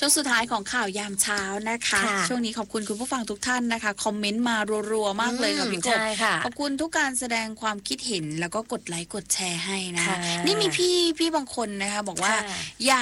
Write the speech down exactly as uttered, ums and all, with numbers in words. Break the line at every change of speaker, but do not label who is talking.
ช่วงสุดท้ายของข่าวยามเช้านะคะช่วงนี้ขอบคุณคุณผู้ฟังทุกท่านนะคะคอมเมนต์มารัวๆมากเลยค่ะพี่กบขอบคุณทุกการแสดงความคิดเห็นแล้วก็กดไลค์กดแชร์ให้นะนี่มีพี่พี่บางคนนะคะบอกว่าอยาก